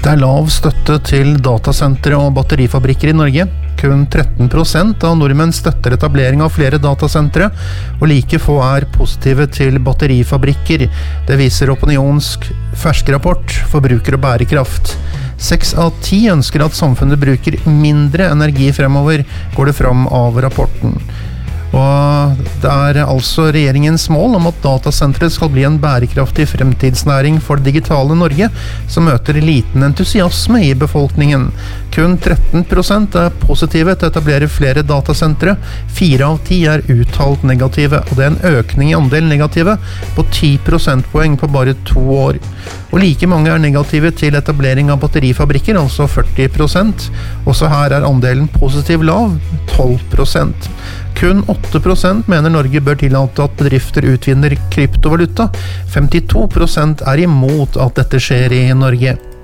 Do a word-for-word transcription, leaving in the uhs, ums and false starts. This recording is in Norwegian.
Det er lav støtte til datasentre og batterifabrikker i Norge. Kun tretten prosent av nordmenn støtter etablering av flere datasentre, og like få er positive til batterifabrikker. Det viser Opinionsk fersk rapport Forbruker og bærekraft. Seks av ti ønsker at samfunnet bruker mindre energi fremover, går det fram av rapporten. Og det er altså regjeringens mål om at datasentret skal bli en bærekraftig fremtidsnæring for det digitale Norge, som møter liten entusiasme i befolkningen. Kun tretten prosent er positive til å etablere flere datasentre, fire av ti er uttalt negative, og det er en økning i andel negative på ti prosentpoeng på bare to år. Og like mange er negative til etablering av batterifabrikker, altså førti prosent. Også her er andelen positiv lav, tolv prosent. Kun åtte prosent mener Norge bør tillate at bedrifter utvinner kryptovaluta. femtito prosent er imot at dette skjer i Norge.